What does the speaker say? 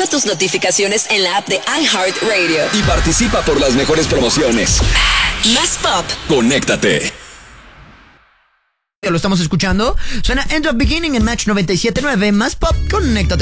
tus notificaciones en la app de iHeartRadio. Y participa por las mejores promociones. Más pop. Conéctate. Lo estamos escuchando. Suena End of Beginning en Match 97.9. Más pop. Conéctate.